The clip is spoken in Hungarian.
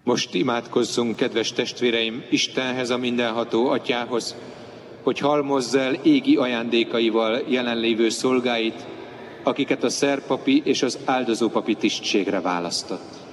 Most imádkozzunk, kedves testvéreim, Istenhez, a mindenható Atyához, hogy halmozza el égi ajándékaival jelenlévő szolgáit, akiket a szerpapi és az áldozópapi tisztségre választott.